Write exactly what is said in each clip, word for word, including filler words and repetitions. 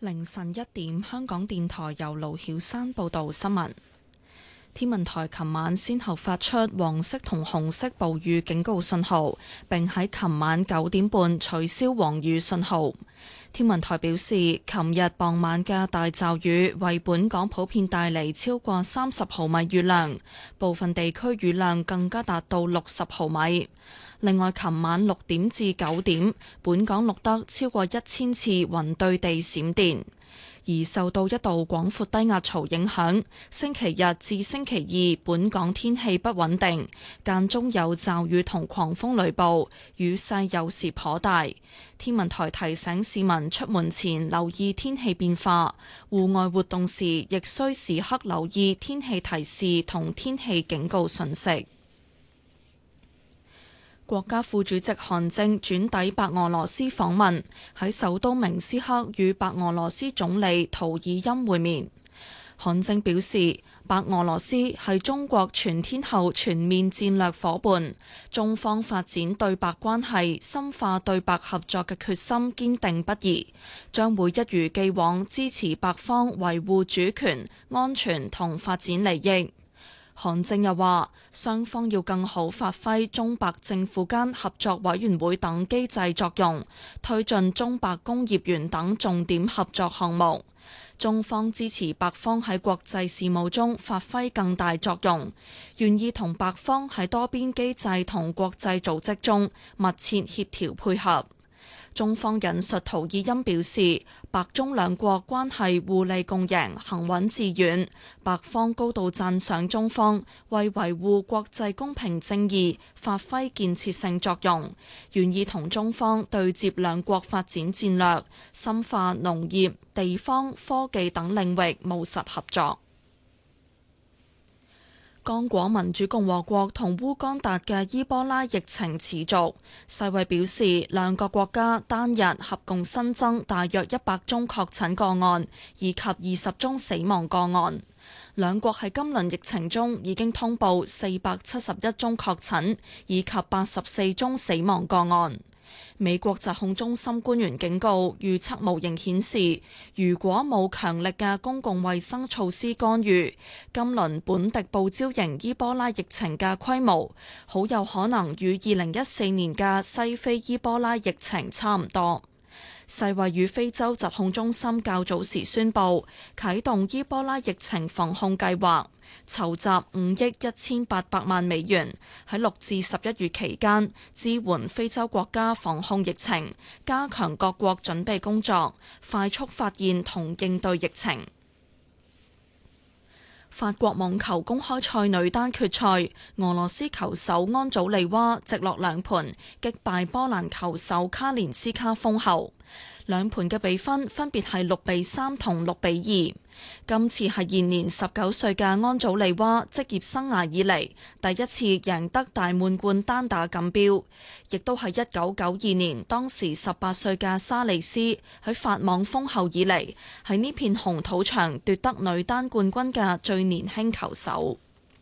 凌晨一點，香港電台由盧曉山報道新聞。天文台琴晚先後發出黃色同紅色暴雨警告信號，並喺琴晚九點半取消黃雨信號。天文台表示，琴日傍晚嘅大驟雨為本港普遍帶嚟超過三十毫米雨量，部分地區雨量更加達到六十毫米。另外，琴晚六點至九點，本港錄得超過一千次雲對地閃電。而受到一道廣闊低壓槽影響，星期日至星期二本港天氣不穩定，間中有驟雨同狂風雷暴，雨勢有時頗大。天文台提醒市民出門前留意天氣變化，戶外活動時亦需時刻留意天氣提示同天氣警告訊息。國家副主席韓正轉抵白俄羅斯訪問，喺首都明斯克與白俄羅斯總理圖爾欽會面。韓正表示，白俄羅斯係中國全天候全面戰略夥伴，中方發展對白關係、深化對白合作嘅決心堅定不移，將會一如既往支持白方維護主權、安全同發展利益。韓正又話，雙方要更好發揮中白政府間合作委員會等機制作用，推進中白工業園等重點合作項目。中方支持白方喺國際事務中發揮更大作用，願意同白方喺多邊機制同國際組織中密切協調配合。中方引述圖爾欽表示，白中兩國關係互利共贏，行穩致遠。白方高度讚賞中方為維護國際公平正義發揮建設性作用，願意同中方對接兩國發展戰略，深化農業、地方、科技等領域務實合作。剛果民主共和國同烏干達嘅伊波拉疫情持續，世衛表示兩個國家單日合共新增大約一百宗確診個案，以及二十宗死亡個案。兩國喺今輪疫情中已經通報四百七十一宗確診，以及八十四宗死亡個案。美國疾控中心官員警告，預測模型顯示，如果冇強力嘅公共衛生措施干預，今輪本地報招型伊波拉疫情嘅規模，好有可能與二零一四年嘅西非伊波拉疫情差唔多。世衛與非洲疾控中心較早時宣布啟動伊波拉疫情防控計劃，籌集五億一千八百萬美元，喺六至十一月期間支援非洲國家防控疫情，加強各國準備工作，快速發現同應對疫情。法國網球公開賽女單決賽，俄羅斯球手安祖利娃直落兩盤擊敗波蘭球手卡連斯卡封后，兩盤嘅比分分別係六比三同六比二。今次係現年十九歲嘅安祖利娃職業生涯以嚟第一次贏得大滿貫單打錦標，亦都係一九九二年當時十八歲嘅沙利斯喺法網封后以嚟喺呢片紅土場奪得女單冠軍嘅最年輕球手。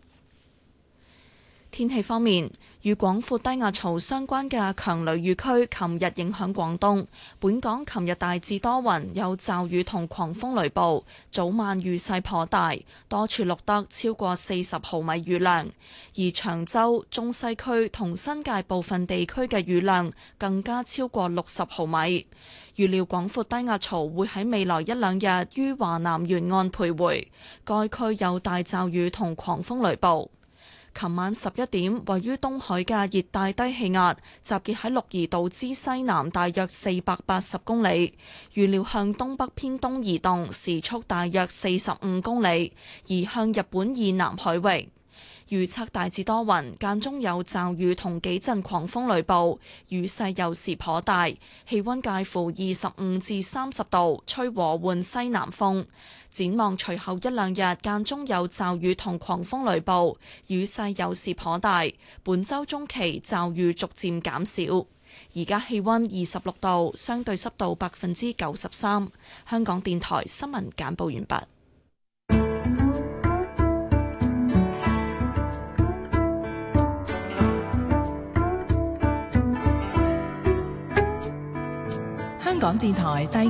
天氣方面，與廣闊低壓槽相關嘅強雷雨區琴日影響廣東，本港琴日大致多雲，有驟雨同狂風雷暴，早晚雨勢頗大，多處錄得超過四十毫米雨量，而長洲、中西區同新界部分地區嘅雨量更加超過六十毫米。預料廣闊低壓槽會喺未來一兩日於華南沿岸徘徊，該區有大驟雨同狂風雷暴。琴晚十一點，位於東海嘅熱帶低氣壓集結喺鹿兒島之西南大約四百八十公里，預料向東北偏東移動，時速大約四十五公里，移向日本以南海域。預測大致多雲，間中有驟雨同幾陣狂風雷暴，雨勢有時頗大，氣溫介乎二十五至三十度，吹和緩西南風。展望隨後一兩日間中有驟雨同狂風雷暴，雨勢有時頗大。本週中期驟雨逐漸減少。而家氣溫二十六度，相對濕度百分之九十三。香港電台新聞簡報完畢。 香港電台第